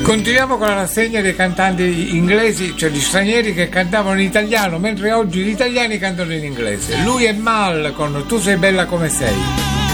Continuiamo con la rassegna dei cantanti inglesi, cioè gli stranieri che cantavano in italiano, mentre oggi gli italiani cantano in inglese. Lui è Mal con Tu sei bella come sei.